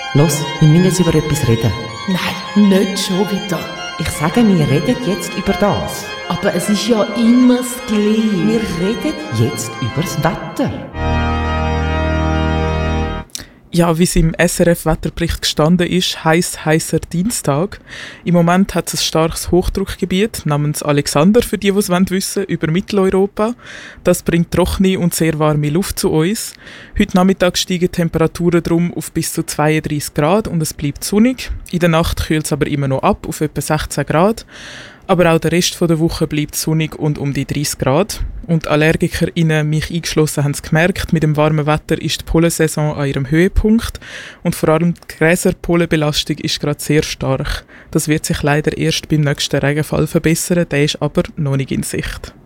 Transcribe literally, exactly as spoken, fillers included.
Los, wir müssen jetzt über etwas reden. Nein, nicht schon wieder. Ich sage, wir reden jetzt über das. Aber es ist ja immer das Gleiche. Wir reden jetzt über das Wetter. Ja, wie es im S R F-Wetterbericht gestanden ist, heiß, heißer Dienstag. Im Moment hat es ein starkes Hochdruckgebiet namens Alexander, für die, die es wissen wollen, über Mitteleuropa. Das bringt trockene und sehr warme Luft zu uns. Heute Nachmittag steigen die Temperaturen drum auf bis zu zweiunddreissig Grad und es bleibt sonnig. In der Nacht kühlt es aber immer noch ab auf etwa sechzehn Grad. Aber auch der Rest der Woche bleibt sonnig und um die dreißig Grad. Und AllergikerInnen, mich eingeschlossen, haben es gemerkt, mit dem warmen Wetter ist die Pollensaison an ihrem Höhepunkt und vor allem die Gräserpollenbelastung ist gerade sehr stark. Das wird sich leider erst beim nächsten Regenfall verbessern, der ist aber noch nicht in Sicht.